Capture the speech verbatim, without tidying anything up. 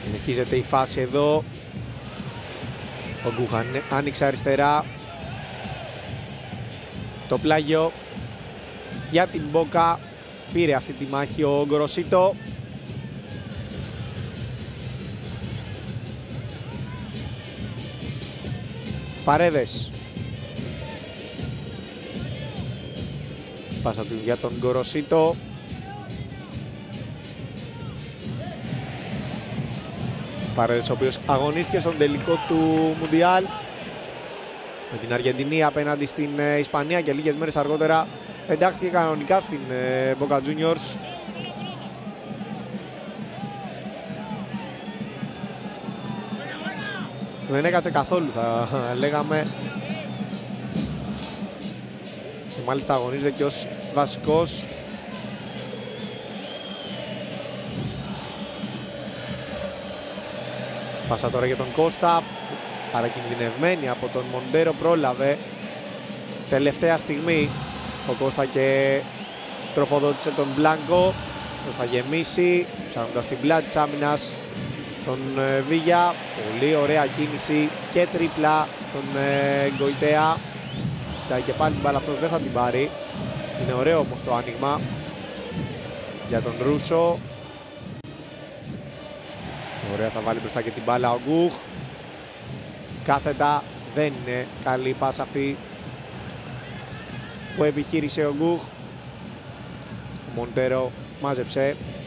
Συνεχίζεται η φάση εδώ. Ο Γκούχ άνοιξε αριστερά. Το πλάγιο για την Μπόκα. Πήρε αυτή τη μάχη ο Γκοροσίτο. Παρέδες. Πάσα του για τον Γκοροσίτο. Παρέδες ο οποίος αγωνίστηκε στον τελικό του Μουντιάλ με την Αργεντινή απέναντι στην Ισπανία και λίγες μέρες αργότερα εντάχθηκε κανονικά στην Boca Juniors. Δεν έκατσε καθόλου, θα λέγαμε, και μάλιστα αγωνίζεται και ως βασικός. Πάσα τώρα για τον Κώστα, παρακινδυνευμένη από τον Μοντέρο, πρόλαβε τελευταία στιγμή ο Κώστα και τροφοδότησε τον Μπλάνκο. Θα γεμίσει, ψάχνοντας την πλάτη της άμυνας τον ε, Βίγια. Πολύ ωραία κίνηση και τρίπλα τον ε, Γκοϊτέα. Ζητάει και πάλι την μπάλα, αυτός δεν θα την πάρει. Είναι ωραίο όμως το άνοιγμα για τον Ρούσο. Ωραία, θα βάλει μπροστά και την μπάλα ο Γκούχ. Κάθετα, δεν είναι καλή πάσα αυτή που επιχείρησε ο Γκούχ. Ο Μοντέρο μάζεψε